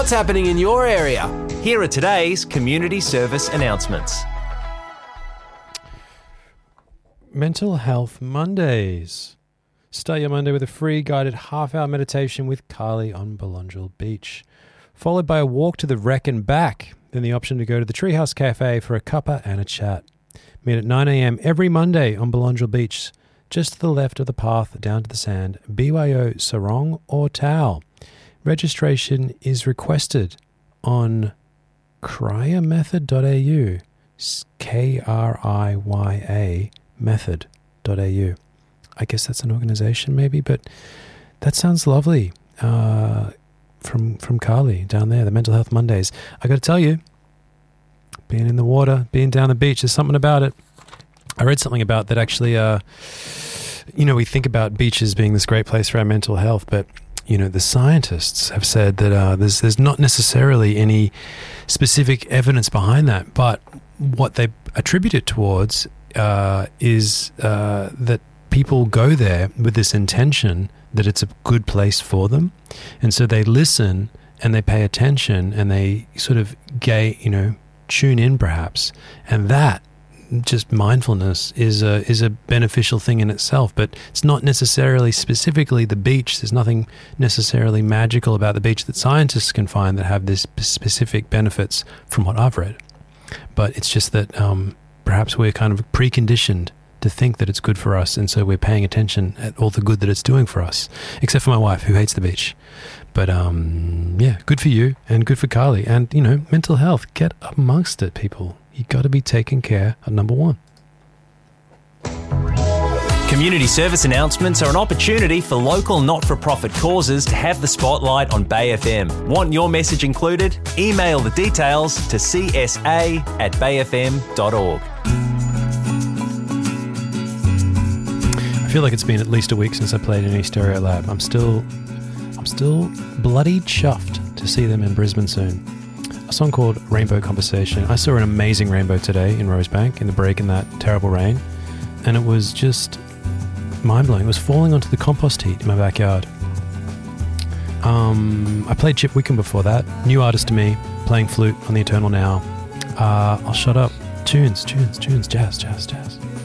What's happening in your area? Here are today's community service announcements. Mental Health Mondays. Start your Monday with a free guided half-hour meditation with Carly on Belongil Beach, followed by a walk to the wreck and back, then the option to go to the Treehouse Cafe for a cuppa and a chat. Meet at 9 a.m. every Monday on Belongil Beach, just to the left of the path down to the sand, BYO sarong or towel. Registration is requested on kriya-method.au, Kriya method.au. I guess that's an organization maybe, but that sounds lovely. From Carly down there, the Mental Health Mondays. I got to tell you, being in the water, being down the beach, there's something about it. I read something about that actually, we think about beaches being this great place for our mental health, but the scientists have said that there's not necessarily any specific evidence behind that, but what they attribute it towards is that people go there with this intention that it's a good place for them, and so they listen and they pay attention and they sort of tune in perhaps, and that just mindfulness is a beneficial thing in itself. But it's not necessarily specifically the beach. There's nothing necessarily magical about the beach that scientists can find that have this specific benefits from what I've read. But it's just that perhaps we're kind of preconditioned to think that it's good for us, and so we're paying attention at all the good that it's doing for us, except for my wife, who hates the beach. But good for you and good for Carly. And mental health, get amongst it, people. You got to be taking care of number one. Community service announcements are an opportunity for local not-for-profit causes to have the spotlight on Bay FM. Want your message included? Email the details to csa@bayfm.org. I feel like it's been at least a week since I played in East Stereo Lab. I'm still bloody chuffed to see them in Brisbane soon. A song called Rainbow Conversation. I saw an amazing rainbow today in Rosebank in the break in that terrible rain, and it was just mind-blowing. It was falling onto the compost heap in my backyard. I played Chip Wickham before that. New artist to me, playing flute on The Eternal Now. I'll shut up. Tunes, jazz.